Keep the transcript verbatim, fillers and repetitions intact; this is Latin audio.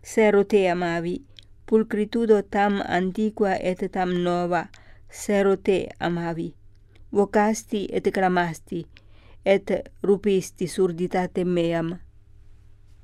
serote amavi, pulcritudo tam antiqua et tam nova, serote amavi. Vocasti et clamasti, et rupisti surditatem meam.